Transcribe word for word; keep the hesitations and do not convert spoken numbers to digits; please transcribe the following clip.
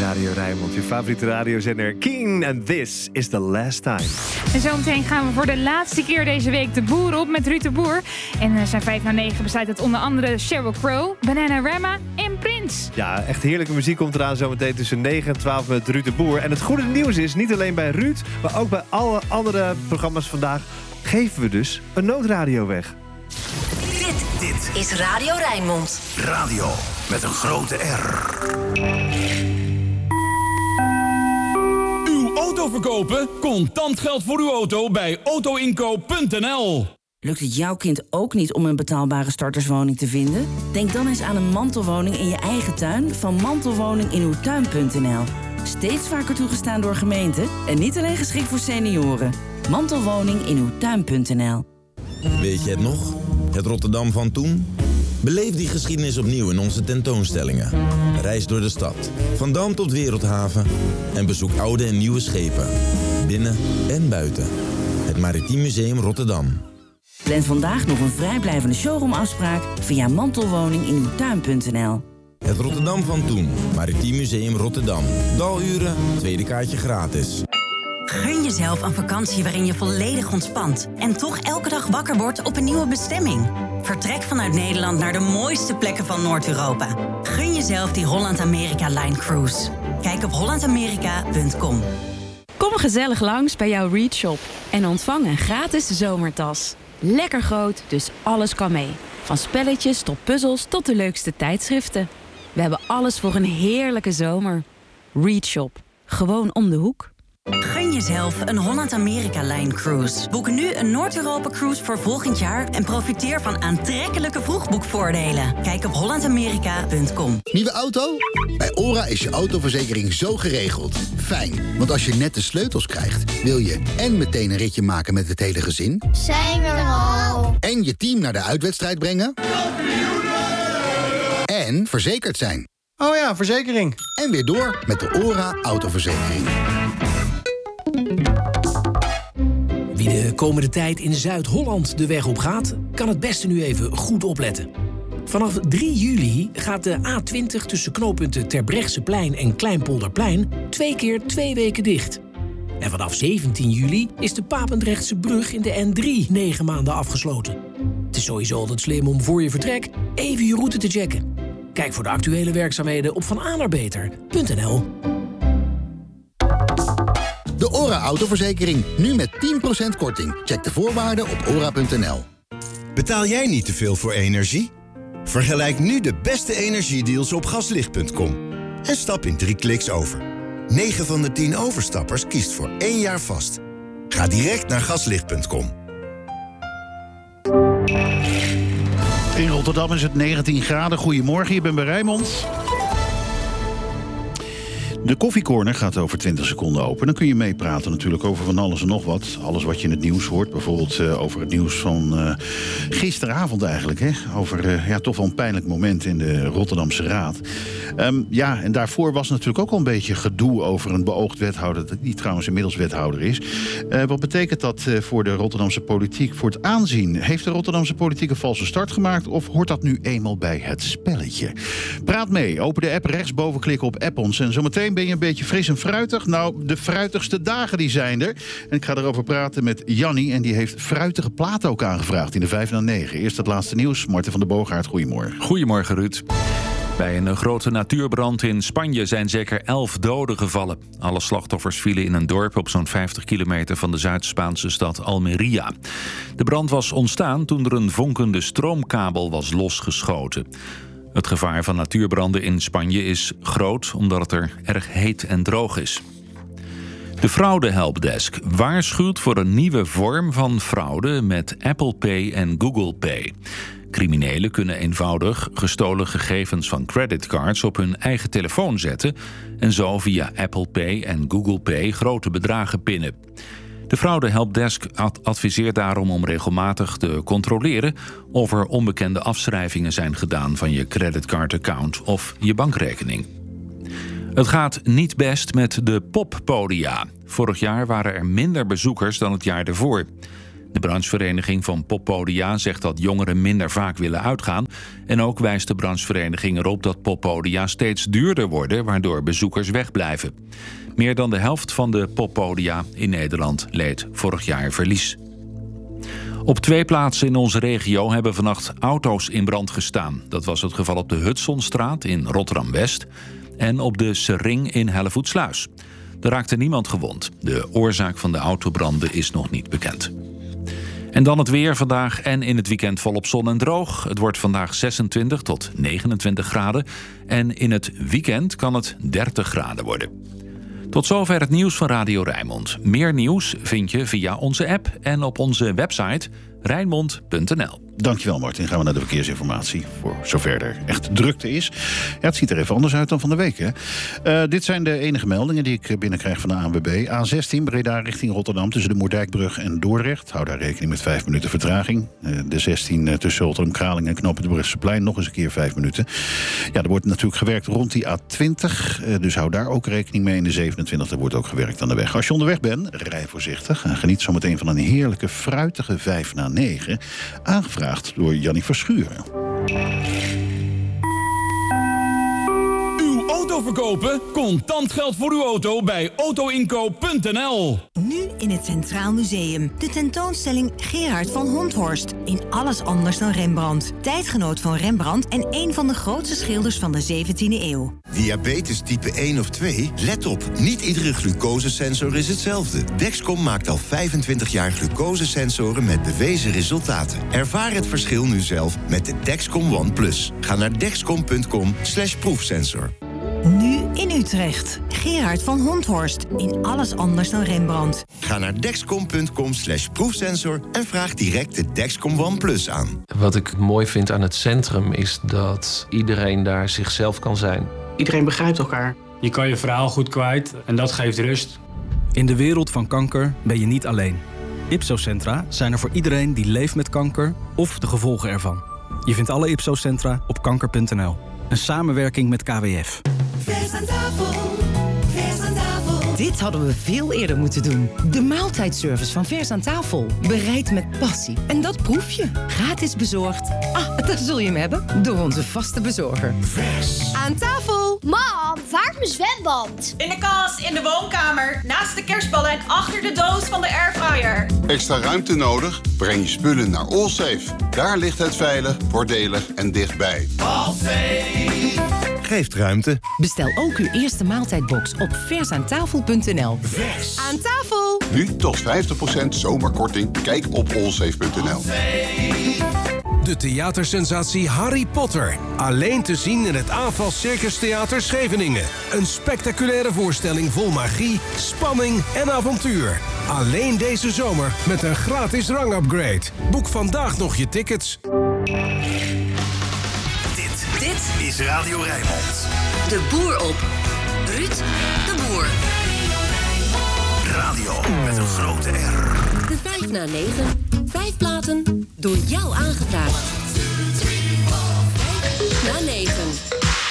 Radio Rijnmond, je favoriete radiozender Keen. And this is the last time. En zometeen gaan we voor de laatste keer deze week de boer op met Ruud de Boer. En uh, zijn vijf na negen bestaat uit onder andere Sheryl Crow, Bananarama en Prince. Ja, echt heerlijke muziek komt eraan zometeen tussen negen en twaalf met Ruud de Boer. En het goede nieuws is, niet alleen bij Ruud, maar ook bij alle andere programma's vandaag geven we dus een noodradio weg. Dit, dit is Radio Rijnmond. Radio met een grote R. Uw auto verkopen? Contant geld voor uw auto bij autoinkoop punt n l. Lukt het jouw kind ook niet om een betaalbare starterswoning te vinden? Denk dan eens aan een mantelwoning in je eigen tuin van mantelwoning in uw tuin punt n l. Steeds vaker toegestaan door gemeenten en niet alleen geschikt voor senioren. Mantelwoning in uw tuin punt n l. Weet je het nog? Het Rotterdam van toen? Beleef die geschiedenis opnieuw in onze tentoonstellingen. Reis door de stad, van Dam tot Wereldhaven. En bezoek oude en nieuwe schepen. Binnen en buiten. Het Maritiem Museum Rotterdam. Plan vandaag nog een vrijblijvende showroomafspraak via mantelwoning in uw tuin punt n l. Het Rotterdam van toen. Maritiem Museum Rotterdam. Daluren, tweede kaartje gratis. Gun jezelf een vakantie waarin je volledig ontspant en toch elke dag wakker wordt op een nieuwe bestemming. Vertrek vanuit Nederland naar de mooiste plekken van Noord-Europa. Gun jezelf die Holland-Amerika-Line Cruise. Kijk op holland amerika punt com. Kom gezellig langs bij jouw Read Shop en ontvang een gratis zomertas. Lekker groot, dus alles kan mee. Van spelletjes tot puzzels tot de leukste tijdschriften. We hebben alles voor een heerlijke zomer. Read Shop. Gewoon om de hoek. Gun jezelf een Holland-Amerika-Line Cruise. Boek nu een Noord-Europa-cruise voor volgend jaar en profiteer van aantrekkelijke vroegboekvoordelen. Kijk op holland amerika punt com. Nieuwe auto? Bij OHRA is je autoverzekering zo geregeld. Fijn, want als je net de sleutels krijgt, wil je en meteen een ritje maken met het hele gezin. Zijn we er al? En je team naar de uitwedstrijd brengen. En verzekerd zijn. Oh ja, verzekering. En weer door met de OHRA autoverzekering. Wie de komende tijd in Zuid-Holland de weg op gaat, kan het beste nu even goed opletten. Vanaf drie juli gaat de A twintig tussen knooppunten Terbrechtseplein en Kleinpolderplein twee keer twee weken dicht. En vanaf zeventien juli is de Papendrechtse brug in de N drie negen maanden afgesloten. Het is sowieso altijd slim om voor je vertrek even je route te checken. Kijk voor de actuele werkzaamheden op van a naar beter punt n l. De OHRA autoverzekering, nu met tien procent korting. Check de voorwaarden op ora punt n l. Betaal jij niet te veel voor energie? Vergelijk nu de beste energiedeals op gaslicht punt com. En stap in drie kliks over. negen van de tien overstappers kiest voor één jaar vast. Ga direct naar gaslicht punt com. In Rotterdam is het negentien graden. Goedemorgen, je bent bij Rijnmond. De koffiecorner gaat over twintig seconden open. Dan kun je meepraten natuurlijk over van alles en nog wat. Alles wat je in het nieuws hoort. Bijvoorbeeld uh, over het nieuws van uh, gisteravond eigenlijk. Hè? Over uh, ja, toch wel een pijnlijk moment in de Rotterdamse Raad. Um, ja, en daarvoor was natuurlijk ook al een beetje gedoe over een beoogd wethouder. Die trouwens inmiddels wethouder is. Uh, wat betekent dat uh, voor de Rotterdamse politiek? Voor het aanzien. Heeft de Rotterdamse politiek een valse start gemaakt? Of hoort dat nu eenmaal bij het spelletje? Praat mee. Open de app rechtsboven, klikken op App ons. En zometeen ben je een beetje fris en fruitig. Nou, de fruitigste dagen die zijn er. En ik ga erover praten met Jannie. En die heeft fruitige platen ook aangevraagd in de vijf na negen. Eerst het laatste nieuws. Marten van der Boogaard, goedemorgen. Goedemorgen, Ruud. Bij een grote natuurbrand in Spanje zijn zeker elf doden gevallen. Alle slachtoffers vielen in een dorp op zo'n vijftig kilometer van de Zuid-Spaanse stad Almería. De brand was ontstaan toen er een vonkende stroomkabel was losgeschoten. Het gevaar van natuurbranden in Spanje is groot omdat het er erg heet en droog is. De fraude-helpdesk waarschuwt voor een nieuwe vorm van fraude met Apple Pay en Google Pay. Criminelen kunnen eenvoudig gestolen gegevens van creditcards op hun eigen telefoon zetten en zo via Apple Pay en Google Pay grote bedragen pinnen. De fraude-helpdesk adviseert daarom om regelmatig te controleren of er onbekende afschrijvingen zijn gedaan van je creditcardaccount of je bankrekening. Het gaat niet best met de poppodia. Vorig jaar waren er minder bezoekers dan het jaar ervoor. De branchevereniging van poppodia zegt dat jongeren minder vaak willen uitgaan. En ook wijst de branchevereniging erop dat poppodia steeds duurder worden, waardoor bezoekers wegblijven. Meer dan de helft van de poppodia in Nederland leed vorig jaar verlies. Op twee plaatsen in onze regio hebben vannacht auto's in brand gestaan. Dat was het geval op de Hudsonstraat in Rotterdam-West en op de Sering in Hellevoetsluis. Er raakte niemand gewond. De oorzaak van de autobranden is nog niet bekend. En dan het weer vandaag en in het weekend volop zon en droog. Het wordt vandaag zesentwintig tot negenentwintig graden. En in het weekend kan het dertig graden worden. Tot zover het nieuws van Radio Rijnmond. Meer nieuws vind je via onze app en op onze website rijnmond punt n l. Dankjewel, Martin. Gaan we naar de verkeersinformatie, voor zover er echt drukte is. Ja, het ziet er even anders uit dan van de week, hè? Uh, dit zijn de enige meldingen die ik binnenkrijg van de A N W B. A zestien, Breda richting Rotterdam, tussen de Moerdijkbrug en Dordrecht. Hou daar rekening met vijf minuten vertraging. Uh, de zestien uh, tussen Rotterdam-Kralingen en Knoppen de Brugsseplein, nog eens een keer vijf minuten. Ja, er wordt natuurlijk gewerkt rond die A twintig, uh, dus hou daar ook rekening mee. In de zevenentwintig, er wordt ook gewerkt aan de weg. Als je onderweg bent, rij voorzichtig. En geniet zometeen van een heerlijke, fruitige vijf na negen. Aangevraagd door Jannie Verschuren. Uw auto verkopen? Contant geld voor uw auto bij autoinkoop punt n l. Nu in het Centraal Museum. De tentoonstelling Gerard van Honthorst. In alles anders dan Rembrandt. Tijdgenoot van Rembrandt en een van de grootste schilders van de zeventiende eeuw. Diabetes type één of twee? Let op, niet iedere glucosesensor is hetzelfde. Dexcom maakt al vijfentwintig jaar glucosesensoren met bewezen resultaten. Ervaar het verschil nu zelf met de Dexcom One Plus. Ga naar dexcom punt com slash proefsensor. Nu in Utrecht. Gerard van Honthorst. In alles anders dan Rembrandt. Ga naar dexcom punt com slash proefsensor en vraag direct de Dexcom One Plus aan. Wat ik mooi vind aan het centrum is dat iedereen daar zichzelf kan zijn. Iedereen begrijpt elkaar. Je kan je verhaal goed kwijt en dat geeft rust. In de wereld van kanker ben je niet alleen. Ipso-centra zijn er voor iedereen die leeft met kanker of de gevolgen ervan. Je vindt alle Ipso-centra op kanker punt n l. Een samenwerking met K W F. Vers aan tafel, vers aan tafel. Dit hadden we veel eerder moeten doen. De maaltijdservice van Vers aan tafel. Bereid met passie. En dat proef je. Gratis bezorgd. Ah, daar zul je hem hebben. Door onze vaste bezorger. Vers aan tafel. Mam, waar is mijn zwembad? In de kast, in de woonkamer, naast de kerstballen en achter de doos van de airfryer. Extra ruimte nodig? Breng je spullen naar Allsafe. Daar ligt het veilig, voordelig en dichtbij. Allsafe geeft ruimte. Bestel ook uw eerste maaltijdbox op vers aan tafel punt n l. Vers aan tafel. Nu tot vijftig procent zomerkorting. Kijk op allsafe punt n l. De theatersensatie Harry Potter. Alleen te zien in het Aanval Circus Theater Scheveningen. Een spectaculaire voorstelling vol magie, spanning en avontuur. Alleen deze zomer met een gratis rangupgrade. Boek vandaag nog je tickets. Dit, dit is Radio Rijnmond. De boer op. Ruud de Boer. Radio met een grote R. De vijf na negen. Vijf platen door jou aangevraagd. Na negen.